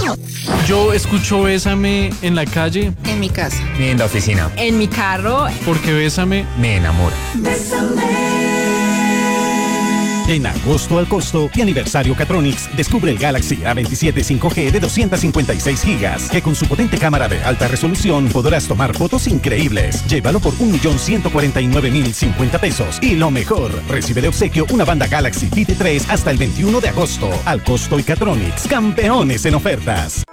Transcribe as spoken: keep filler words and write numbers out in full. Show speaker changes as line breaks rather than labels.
Yo escucho Bésame en la calle
En mi casa.
En la oficina.
En mi carro.
porque Bésame
Me enamora.
En agosto al costo y aniversario Catronics, descubre el Galaxy A veintisiete cinco G de doscientas cincuenta y seis gigas, que con su potente cámara de alta resolución podrás tomar fotos increíbles. Llévalo por un millón ciento cuarenta y nueve mil cincuenta pesos. Y lo mejor, recibe de obsequio una banda Galaxy Fit tres hasta el veintiuno de agosto. Al costo y Catronics, campeones en ofertas.